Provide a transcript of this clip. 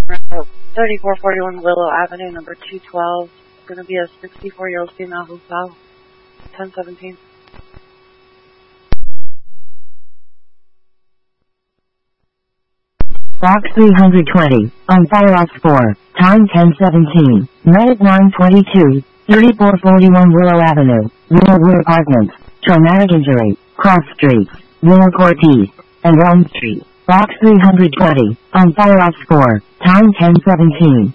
3441 Willow Avenue, number 212. It's going to be a 64-year-old female who's out. 1017. Box 320, on fire off 4, time 1017, night 922, 3441 Willow Avenue, Willowwood Apartments, traumatic injury, cross streets, Willow Court East, and Elm Street. Box 320, on fire off 4, time 1017.